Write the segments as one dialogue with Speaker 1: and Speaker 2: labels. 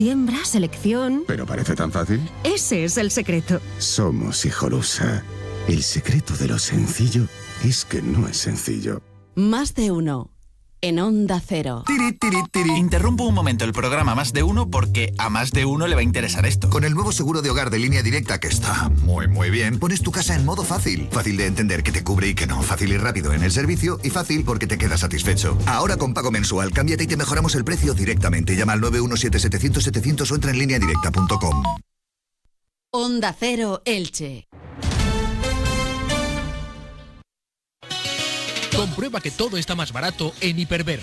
Speaker 1: Siembra, selección...
Speaker 2: ¿Pero parece tan fácil?
Speaker 1: Ese es el secreto.
Speaker 2: Somos Hijolusa. El secreto de lo sencillo es que no es sencillo.
Speaker 3: Más de uno. En Onda Cero.
Speaker 4: Tiri, tiri, tiri. Interrumpo un momento el programa Más de Uno porque a más de uno le va a interesar esto.
Speaker 5: Con el nuevo seguro de hogar de Línea Directa, que está muy bien, pones tu casa en modo fácil. Fácil de entender que te cubre y que no. Fácil y rápido en el servicio y fácil porque te quedas satisfecho. Ahora con pago mensual, cámbiate y te mejoramos el precio directamente. Llama al 917-700-700 o entra en lineadirecta.com.
Speaker 3: Onda Cero Elche.
Speaker 6: Comprueba que todo está más barato en Hiperver.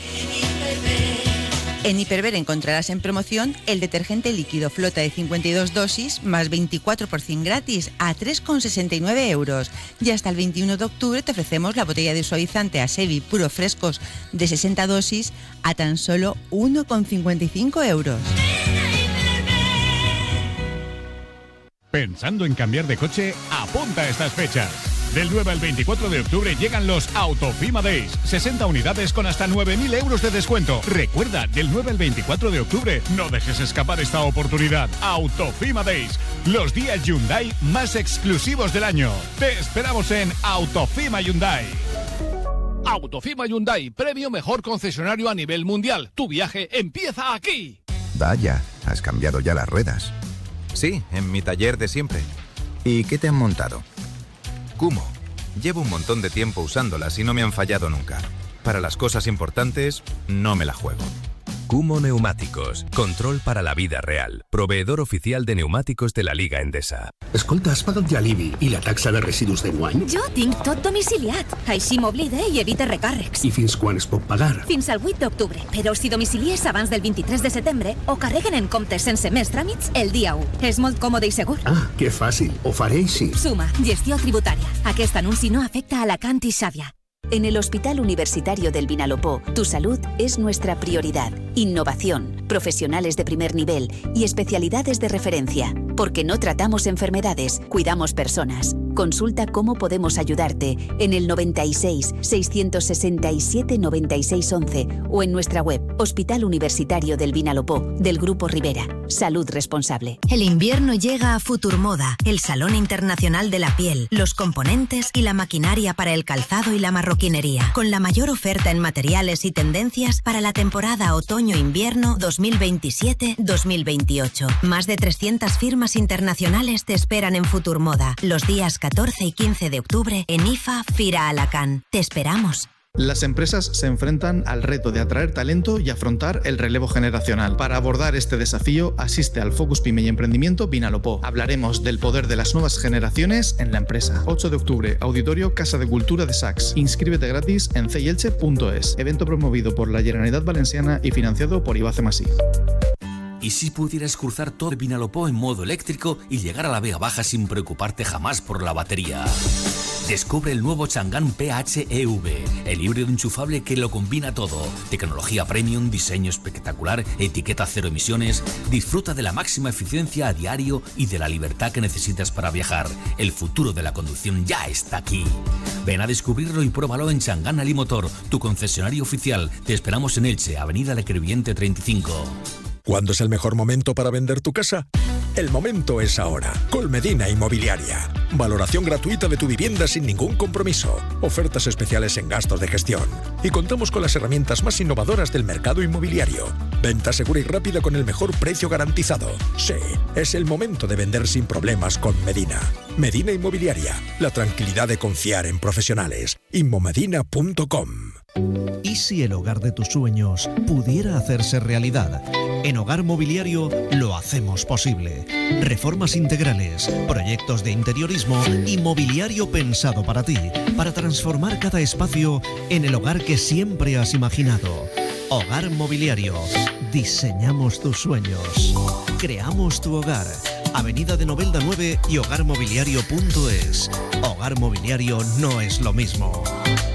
Speaker 7: En Hiperver encontrarás en promoción el detergente líquido Flota de 52 dosis más 24% gratis a 3,69 euros. Y hasta el 21 de octubre te ofrecemos la botella de suavizante Asevi Puro Frescos de 60 dosis a tan solo 1,55 euros.
Speaker 8: ¿Pensando en cambiar de coche? Apunta a estas fechas. Del 9 al 24 de octubre llegan los Autofima Days. 60 unidades con hasta 9.000 euros de descuento. Recuerda, del 9 al 24 de octubre, no dejes escapar esta oportunidad. Autofima Days, los días Hyundai más exclusivos del año. Te esperamos en Autofima Hyundai.
Speaker 6: Autofima Hyundai, premio mejor concesionario a nivel mundial. Tu viaje empieza aquí.
Speaker 9: Vaya, has cambiado ya las ruedas.
Speaker 10: Sí, en mi taller de siempre.
Speaker 9: ¿Y qué te han montado?
Speaker 10: Kumo. Llevo un montón de tiempo usándolas y no me han fallado nunca. Para las cosas importantes, no me la juego.
Speaker 11: Kumo Neumáticos. Control para la vida real. Proveedor oficial de neumáticos de la Liga Endesa.
Speaker 12: Escolta, has pagat ja l'IBI i la taxa de residus d'enguany?
Speaker 13: Jo tinc tot domiciliat. Així m'oblida i evita recàrrecs.
Speaker 12: I fins quan es pot pagar?
Speaker 13: Fins al 8 d'octubre. Però si domicilies abans del 23 de setembre, ho carreguen en comptes sense més tràmits el dia 1. És molt còmode i segur.
Speaker 12: Ah, que fàcil. Ho faré així.
Speaker 13: Suma, gestió tributària. Aquest anunci no afecta a Alacant i Xàbia.
Speaker 14: En el Hospital Universitario del Vinalopó, tu salud es nuestra prioridad. Innovación, profesionales de primer nivel y especialidades de referencia. Porque no tratamos enfermedades, cuidamos personas. Consulta cómo podemos ayudarte en el 96 667 96 11 o en nuestra web Hospital Universitario del Vinalopó, del Grupo Rivera. Salud responsable.
Speaker 15: El invierno llega a Futurmoda, el Salón Internacional de la Piel, los componentes y la maquinaria para el calzado y la marroquinería, con la mayor oferta en materiales y tendencias para la temporada otoño-invierno 2027-2028. Más de 300 firmas internacionales te esperan en Futurmoda, los días 14 y 15 de octubre en IFA Fira Alacant. Te esperamos.
Speaker 16: Las empresas se enfrentan al reto de atraer talento y afrontar el relevo generacional. Para abordar este desafío, asiste al Focus Pyme y Emprendimiento Vinalopó. Hablaremos del poder de las nuevas generaciones en la empresa. 8 de octubre, Auditorio Casa de Cultura de Sacs. Inscríbete gratis en ceyelche.es. Evento promovido por la Generalitat Valenciana y financiado por IBACE Masí.
Speaker 17: ¿Y si pudieras cruzar todo el Vinalopó en modo eléctrico y llegar a la Vega Baja sin preocuparte jamás por la batería? Descubre el nuevo Chang'an PHEV, el híbrido enchufable que lo combina todo. Tecnología premium, diseño espectacular, etiqueta cero emisiones. Disfruta de la máxima eficiencia a diario y de la libertad que necesitas para viajar. El futuro de la conducción ya está aquí. Ven a descubrirlo y pruébalo en Chang'an Alimotor, tu concesionario oficial. Te esperamos en Elche, Avenida La Crevillente 35.
Speaker 18: ¿Cuándo es el mejor momento para vender tu casa? El momento es ahora. Colmedina Inmobiliaria. Valoración gratuita de tu vivienda sin ningún compromiso. Ofertas especiales en gastos de gestión. Y contamos con las herramientas más innovadoras del mercado inmobiliario. Venta segura y rápida con el mejor precio garantizado. Sí, es el momento de vender sin problemas con Medina. Medina Inmobiliaria. La tranquilidad de confiar en profesionales. Inmomedina.com.
Speaker 19: ¿Y si el hogar de tus sueños pudiera hacerse realidad? En Hogar Mobiliario lo hacemos posible. Reformas integrales, proyectos de interiorismo y mobiliario pensado para ti, para transformar cada espacio en el hogar que siempre has imaginado. Hogar Mobiliario. Diseñamos tus sueños. Creamos tu hogar. Avenida de Novelda 9 y hogarmobiliario.es. Hogar Mobiliario no es lo mismo.